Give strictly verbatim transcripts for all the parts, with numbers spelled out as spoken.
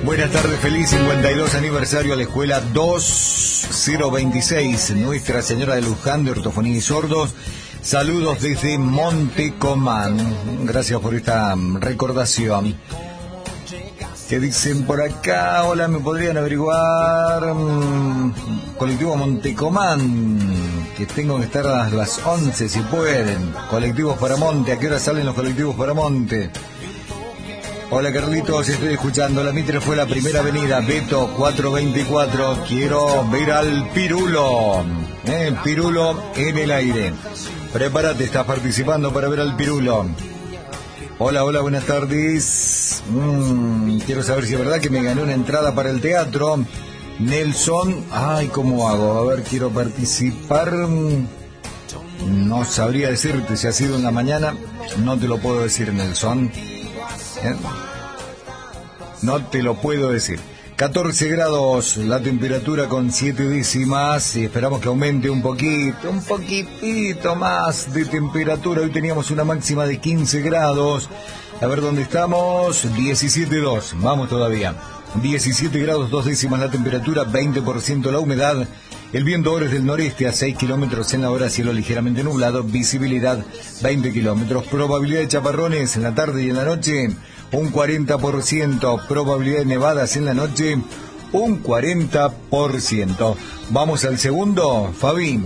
Buenas tardes, feliz cincuenta y dos aniversario a la escuela dos mil veintiséis, Nuestra Señora de Luján de Ortofonía y Sordos. Saludos desde Montecomán. Gracias por esta recordación. ¿Qué dicen por acá? Hola, ¿me podrían averiguar? Um, colectivo Montecomán, que tengo que estar a las once si pueden. Colectivos para Monte, ¿a qué hora salen los colectivos para Monte? Hola Carlitos, estoy escuchando. La Mitre fue la primera avenida, Beto cuatrocientos veinticuatro. Quiero ver al Pirulo. ¿Eh? El Pirulo en el aire. Prepárate, estás participando para ver al Pirulo. Hola, hola, buenas tardes. Mm, quiero saber si es verdad que me gané una entrada para el teatro. Nelson, ay, ¿cómo hago? A ver, quiero participar. No sabría decirte si ha sido en la mañana. No te lo puedo decir, Nelson. ¿Eh? No te lo puedo decir. catorce grados la temperatura con siete décimas y esperamos que aumente un poquito, un poquitito más de temperatura. Hoy teníamos una máxima de quince grados. A ver dónde estamos. diecisiete coma dos. Vamos todavía. diecisiete grados, dos décimas la temperatura, veinte por ciento la humedad. El viento ahora es del noreste a seis kilómetros en la hora, cielo ligeramente nublado, visibilidad veinte kilómetros. Probabilidad de chaparrones en la tarde y en la noche, un cuarenta por ciento. Probabilidad de nevadas en la noche, un cuarenta por ciento. Vamos al segundo, Fabi.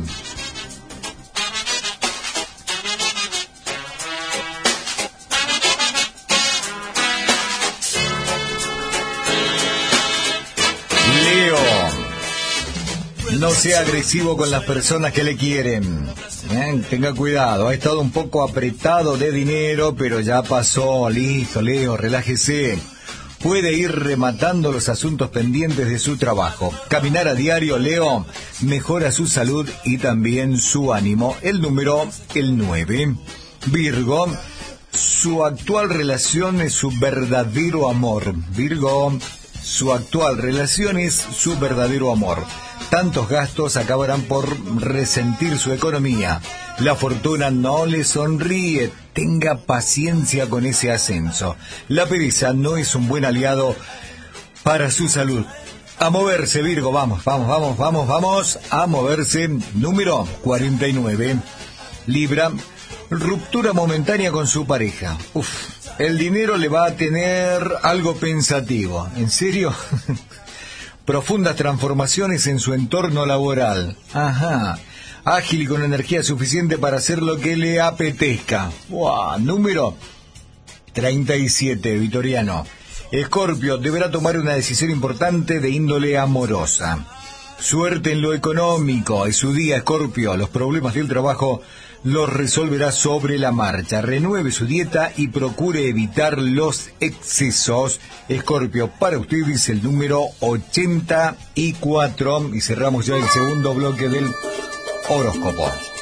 No sea agresivo con las personas que le quieren. ¿Eh? Tenga cuidado, ha estado un poco apretado de dinero, pero ya pasó. Listo, Leo, relájese. Puede ir rematando los asuntos pendientes de su trabajo. Caminar a diario, Leo, mejora su salud y también su ánimo. El número, el nueve. Virgo, su actual relación es su verdadero amor. Virgo, su actual relación es su verdadero amor. Tantos gastos acabarán por resentir su economía. La fortuna no le sonríe. Tenga paciencia con ese ascenso. La pereza no es un buen aliado para su salud. A moverse, Virgo, vamos, vamos, vamos, vamos, vamos, a moverse. Número cuarenta y nueve. Libra, ruptura momentánea con su pareja. Uf, el dinero le va a tener algo pensativo. ¿En serio? Profundas transformaciones en su entorno laboral. Ajá. Ágil y con energía suficiente para hacer lo que le apetezca. Wow. Número treinta y siete, Vitoriano. Escorpio, deberá tomar una decisión importante de índole amorosa. Suerte en lo económico. Es su día, Escorpio. Los problemas del trabajo los resolverá sobre la marcha. Renueve su dieta y procure evitar los excesos. Escorpio, para ustedes el número ochenta y cuatro. Y cerramos ya el segundo bloque del horóscopo.